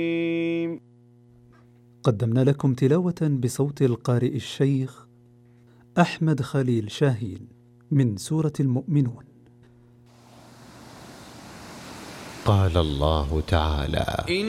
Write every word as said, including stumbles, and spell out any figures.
قدمنا لكم تلاوة بصوت القارئ الشيخ أحمد خليل شاهين من سورة المؤمنون. قال الله تعالى: